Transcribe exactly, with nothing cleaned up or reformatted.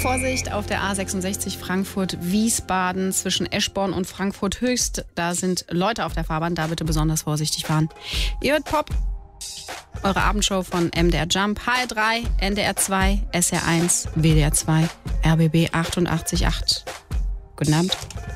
Vorsicht auf der A sechsundsechzig Frankfurt-Wiesbaden zwischen Eschborn und Frankfurt-Höchst. Da sind Leute auf der Fahrbahn, da bitte besonders vorsichtig fahren. Ihr hört Pop, eure Abendshow von M D R Jump, H R drei, N D R zwei, S R eins, W D R zwei, R B B achtundachtzig Komma acht. Guten Abend.